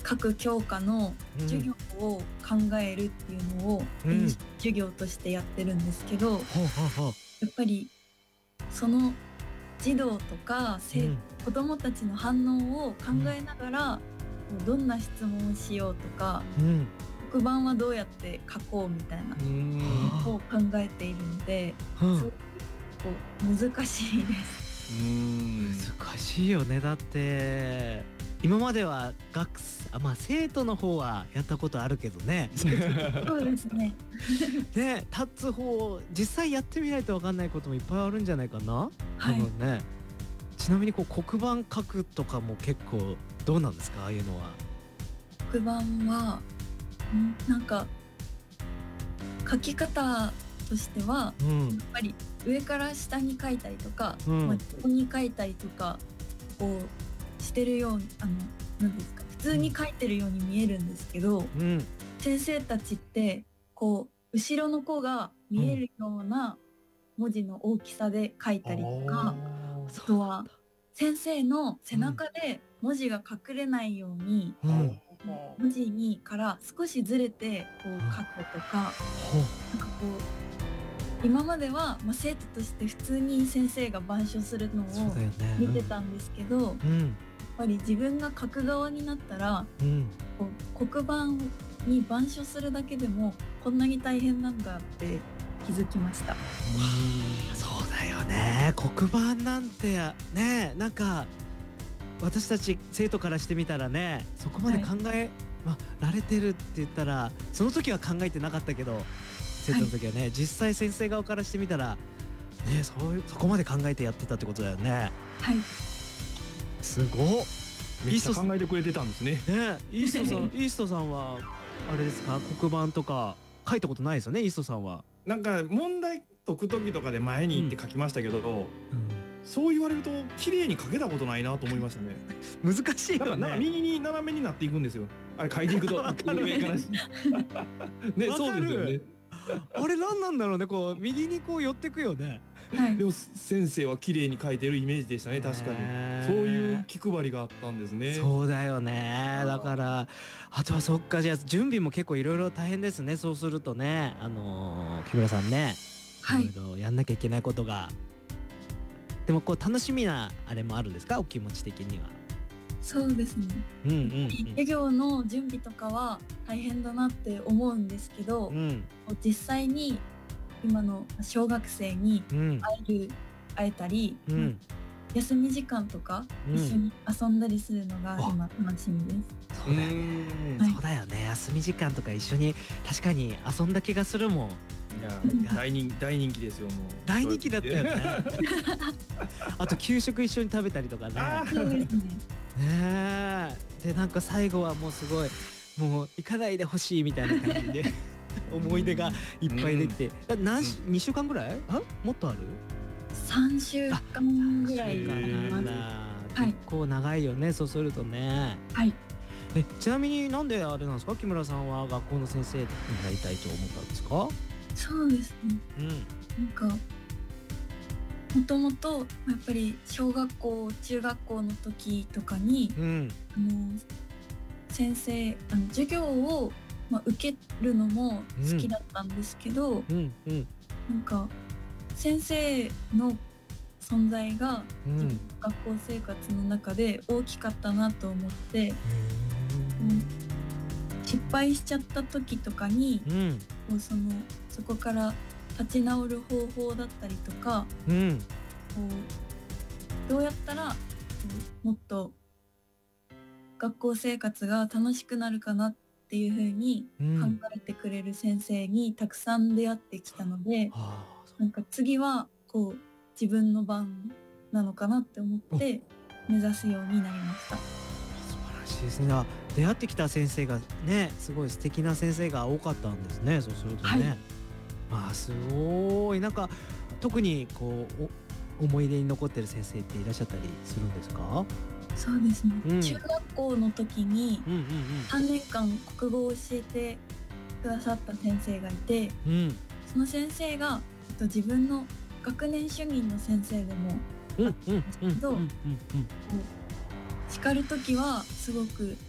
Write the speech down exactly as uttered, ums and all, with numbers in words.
各教科の授業を考えるっていうのを演習授業としてやってるんですけど、 ほうほうほう。 やっぱりその児童とか生、 うん、 子どもたちの反応を考えながら、どんな質問をしようとか、 うん、 黒板はどうやって書こうみたいなうんを考えているので、 うんすごくこう難しいです。 うん難しいよね。だって今までは学生あまあ生徒の方はやったことあるけどねそうですね。 ね、立つ方実際やってみないと分かんないこともいっぱいあるんじゃないかな、 はい多分ね。ちなみにこう黒板書くとかも結構どうなんですか、ああいうのは。 黒板はんなんか書き方としては、 うんやっぱり上から下に書いたりとか、 うんまあ、横に書いたりとかこうしてるように、あの何ですか、普通に書いてるように見えるんですけど、 うん先生たちってこう後ろの子が見えるような文字の大きさで書いたりとか、あとは先生の背中で文字が隠れないように、 うん文字にから少しずれてこう書くとか、 ほうなんかこう今までは、まあ、生徒として普通に先生が板書するのそうをだよね。 見てたんですけど、やっうんぱり自分が書く側になったら、 うんこう黒板に板書するだけでもこんなに大変なんだって気づきました。 そうだよね。黒板なんてね、なんか私たち生徒からしてみたらね、そこまで考え、まられてるって言ったらその時は考えてなかったけど、生徒の時はね、実際先生側からしてみたらね、そういうそこまで考えてやってたってことだよね。 はい。 すごっ。 めっちゃ考えてくれてたんですね。 ね、イーストさん、イーストさんはあれですか、黒板とか書いたことないですよね、イーストさんは。 なんか問題解く時とかで前に行って書きましたけど、そう言われると綺麗に書けたことないなと思いましたね。 難しいなんかよね。 なんか右に斜めになっていくんですよ。あれ書いていくとわかる上からね、そうですよね。 あれ何なんだろうね、こう右にこう寄ってくよね。 はいでも先生は綺麗に書いてるイメージでしたね。確かにねそういう気配りがあったんですね。 そうだよね。だからあとはそっか、じゃあ準備も結構いろいろ大変ですね。そうするとね、あのー木村さんね、 はいいろいろやんなきゃいけないことが。でもこう楽しみなあれもあるんですか、お気持ち的には。 そうですね。 うんうん授業の準備とかは大変だなって思うんですけど、 うんうん実際に今の小学生にうん会える会えたり、 うん休み時間とかうん一緒に遊んだりするのが今楽しみです。 そうだよね。 うんはいそうだよね。休み時間とか一緒に確かに遊んだ気がするもん。 いや大人大人気ですよ。もう大人気だったよね。あと給食一緒に食べたりとかね。 あそうですね。 ねえ。でなんか最後はもうすごいもう行かないでほしいみたいな感じで思い出がいっぱいできて、だ何しにしゅうかんぐらい？あもっとある？ さんしゅうかんぐらいかへーな。 な結構長いよね、そうするとね。 はい。 えちなみになんであれなんですか、木村さんは学校の先生になりたいと思ったんですか？ そうですね。 うんなんかもともとやっぱり小学校中学校の時とかにうんあの先生あの授業を、まあ、受けるのも好きだったんですけど、 うんうんなんか先生の存在がうん自分の学校生活の中で大きかったなと思って、失敗しちゃった時とかにうんこうそのそこから立ち直る方法だったりとか、 うんこうどうやったらこうもっと学校生活が楽しくなるかなっていう風にうん考えてくれる先生にたくさん出会ってきたので、 はあなんか次はこう自分の番なのかなって思って目指すようになりました。 素晴らしいですね。あ出会ってきた先生がね、すごい素敵な先生が多かったんですね。そうするとね、 はいまあすごいなんか特にこうお思い出に残ってる先生っていらっしゃったりするんですか？ そうですね、 うん中学校の時にうんうんさんねんかん国語を教えてくださった先生がいて、 うんうんその先生がえっと自分の学年主任の先生でもうんうんうんうんどううんうん叱る時はすごく